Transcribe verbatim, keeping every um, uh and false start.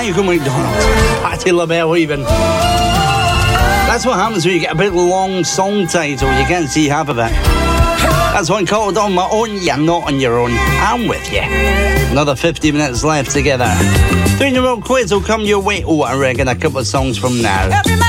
Michael McDonald, Patti LaBelle even. That's what happens when you get a bit long song title, you can't see half of it. That's one called On My Own. You're not on your own, I'm with you. Another fifty minutes left together. Three-year-old quiz will come your way. Oh, I reckon a couple of songs from now.